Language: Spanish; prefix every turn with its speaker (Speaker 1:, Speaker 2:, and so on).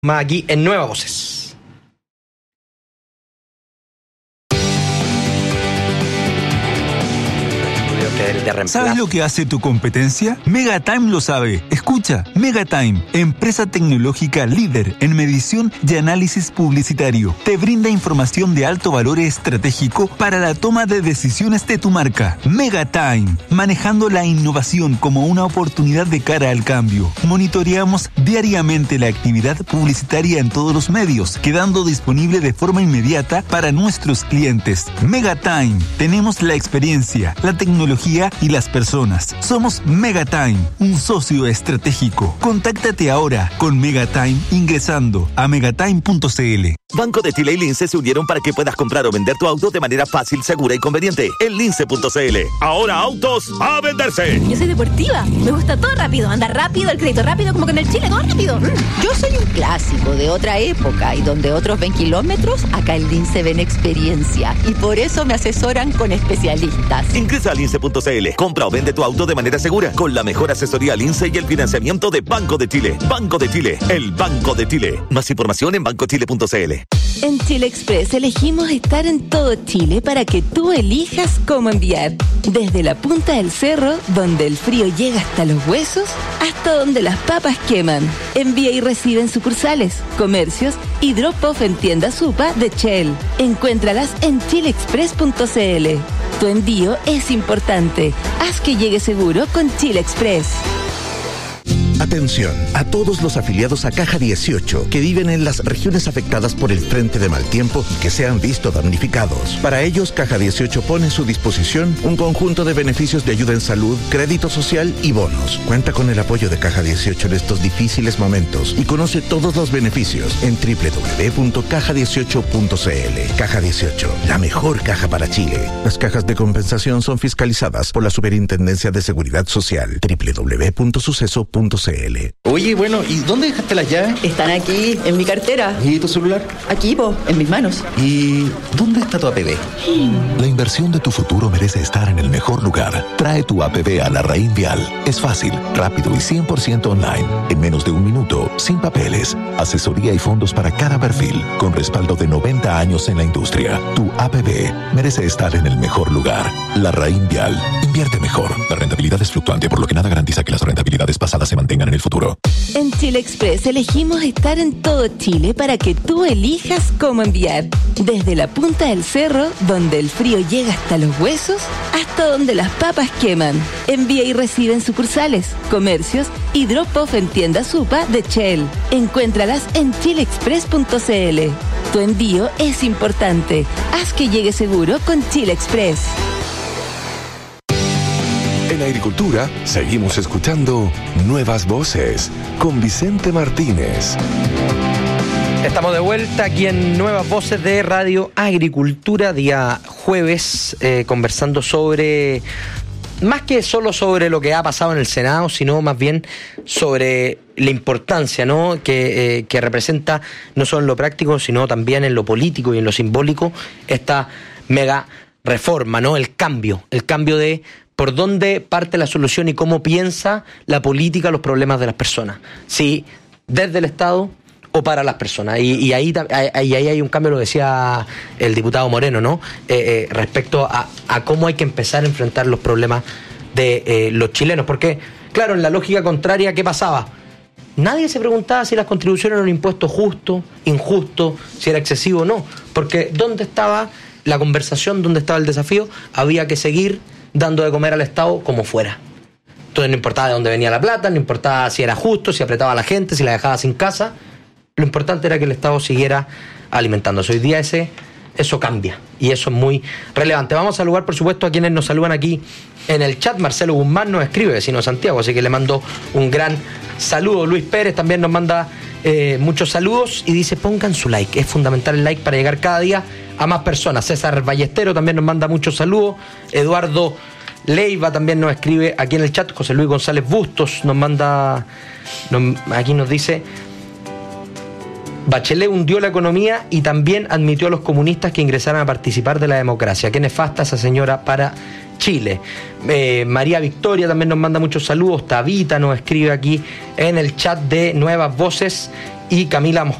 Speaker 1: Más aquí en Nuevas Voces.
Speaker 2: ¿Sabes lo que hace tu competencia? Megatime lo sabe. Escucha, Megatime, empresa tecnológica líder en medición y análisis publicitario, te brinda información de alto valor estratégico para la toma de decisiones de tu marca. Megatime, manejando la innovación como una oportunidad de cara al cambio. Monitoreamos diariamente la actividad publicitaria en todos los medios, quedando disponible de forma inmediata para nuestros clientes. Megatime, tenemos la experiencia, la tecnología y las personas. Somos Megatime, un socio estratégico. Contáctate ahora con Megatime ingresando a megatime.cl.
Speaker 3: Banco de Chile y Lince se unieron para que puedas comprar o vender tu auto de manera fácil, segura y conveniente en lince.cl. Ahora autos a venderse.
Speaker 4: Yo soy deportiva, me gusta todo rápido, andar rápido, el crédito rápido, como que en el Chile todo rápido.
Speaker 5: Yo soy un clásico de otra época y donde otros ven kilómetros, acá en Lince ven experiencia y por eso me asesoran con especialistas.
Speaker 3: Ingresa a lince.cl, compra o vende tu auto de manera segura con la mejor asesoría Lince y el financiamiento de Banco de Chile. Banco de Chile, el Banco de Chile. Más información en bancochile.cl.
Speaker 4: En Chile Express elegimos estar en todo Chile para que tú elijas cómo enviar. Desde la punta del cerro, donde el frío llega hasta los huesos, hasta donde las papas queman. Envía y recibe en sucursales, comercios y drop-off en tiendas Supa de Shell. Encuéntralas en chileexpress.cl. Tu envío es importante. Haz que llegue seguro con Chile Express.
Speaker 6: Atención a todos los afiliados a Caja 18 que viven en las regiones afectadas por el frente de mal tiempo y que se han visto damnificados. Para ellos, Caja 18 pone a su disposición un conjunto de beneficios de ayuda en salud, crédito social y bonos. Cuenta con el apoyo de Caja 18 en estos difíciles momentos y conoce todos los beneficios en www.caja18.cl. Caja 18, la mejor caja para Chile. Las cajas de compensación son fiscalizadas por la Superintendencia de Seguridad Social. www.suceso.cl.
Speaker 7: Oye, bueno, ¿y dónde dejaste las llaves?
Speaker 5: Están aquí, en mi cartera.
Speaker 7: ¿Y tu celular?
Speaker 5: Aquí, en mis manos.
Speaker 7: ¿Y dónde está tu APB?
Speaker 8: La inversión de tu futuro merece estar en el mejor lugar. Trae tu APB a la Raín Vial. Es fácil, rápido y 100% online. En menos de un minuto, sin papeles. Asesoría y fondos para cada perfil, con respaldo de 90 años en la industria. Tu APB merece estar en el mejor lugar. La Raín Vial. Invierte mejor. La rentabilidad es fluctuante, por lo que nada garantiza que las rentabilidades pasadas se mantengan en el futuro.
Speaker 4: En Chile Express elegimos estar en todo Chile para que tú elijas cómo enviar. Desde la punta del cerro, donde el frío llega hasta los huesos, hasta donde las papas queman. Envía y recibe en sucursales, comercios y drop-off en tiendas Supa de Shell. Encuéntralas en chileexpress.cl. Tu envío es importante. Haz que llegue seguro con Chile Express.
Speaker 9: En Agricultura, seguimos escuchando Nuevas Voces con Vicente Martínez.
Speaker 1: Estamos de vuelta aquí en Nuevas Voces de Radio Agricultura, día jueves, conversando sobre, más que solo sobre lo que ha pasado en el Senado, sino más bien sobre la importancia, ¿no?, que representa no solo en lo práctico, sino también en lo político y en lo simbólico, esta mega reforma, ¿no?, el cambio de por dónde parte la solución y cómo piensa la política los problemas de las personas. Sí, desde el Estado o para las personas. Y ahí hay un cambio, lo decía el diputado Moreno, ¿no?, respecto a cómo hay que empezar a enfrentar los problemas de los chilenos. Porque, claro, en la lógica contraria, ¿qué pasaba? Nadie se preguntaba si las contribuciones eran un impuesto justo, injusto, si era excesivo o no. Porque ¿dónde estaba la conversación? ¿Dónde estaba el desafío? Había que seguir dando de comer al Estado como fuera. Entonces no importaba de dónde venía la plata, no importaba si era justo, si apretaba a la gente, si la dejaba sin casa. Lo importante era que el Estado siguiera alimentándose. Hoy día eso cambia y eso es muy relevante. Vamos a saludar, por supuesto, a quienes nos saludan aquí en el chat. Marcelo Guzmán nos escribe, vecino de Santiago, así que le mando un gran saludo. Luis Pérez también nos manda muchos saludos y dice: pongan su like, es fundamental el like para llegar cada día a más personas. César Ballestero también nos manda muchos saludos. Eduardo Leiva también nos escribe aquí en el chat. José Luis González Bustos nos manda, aquí nos dice: Bachelet hundió la economía y también admitió a los comunistas que ingresaran a participar de la democracia. Qué nefasta esa señora para Chile. María Victoria también nos manda muchos saludos. Tabita nos escribe aquí en el chat de Nuevas Voces. y Camila